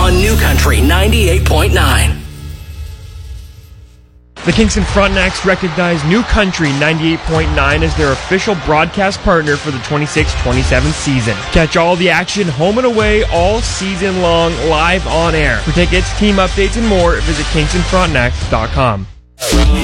on New Country 98.9. The Kingston Frontenacs recognize New Country 98.9 as their official broadcast partner for the 26-27 season. Catch all the action home and away all season long live on air. For tickets, team updates, and more, visit KingstonFrontenacs.com.